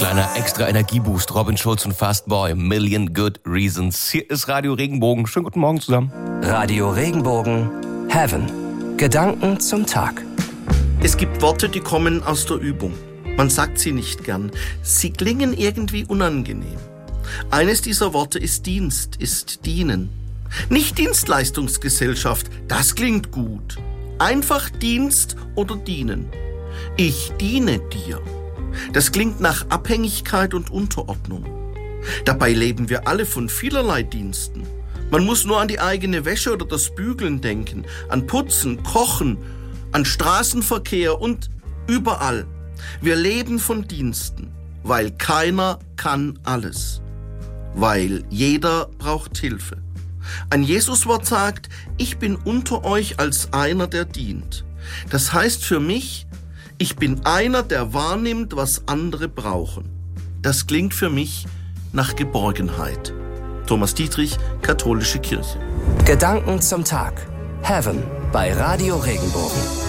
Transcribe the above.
Kleiner extra Energieboost. Robin Schulz und Fastboy. Million Good Reasons. Hier ist Radio Regenbogen. Schönen guten Morgen zusammen. Radio Regenbogen. Heaven. Gedanken zum Tag. Es gibt Worte, die kommen aus der Übung. Man sagt sie nicht gern. Sie klingen irgendwie unangenehm. Eines dieser Worte ist Dienst, ist dienen. Nicht Dienstleistungsgesellschaft, das klingt gut. Einfach Dienst oder dienen. Ich diene dir. Das klingt nach Abhängigkeit und Unterordnung. Dabei leben wir alle von vielerlei Diensten. Man muss nur an die eigene Wäsche oder das Bügeln denken, an Putzen, Kochen, an Straßenverkehr und überall. Wir leben von Diensten, weil keiner kann alles. Weil jeder braucht Hilfe. Ein Jesuswort sagt, ich bin unter euch als einer, der dient. Das heißt für mich, ich bin einer, der wahrnimmt, was andere brauchen. Das klingt für mich nach Geborgenheit. Thomas Dietrich, Katholische Kirche. Gedanken zum Tag. Heaven bei Radio Regenbogen.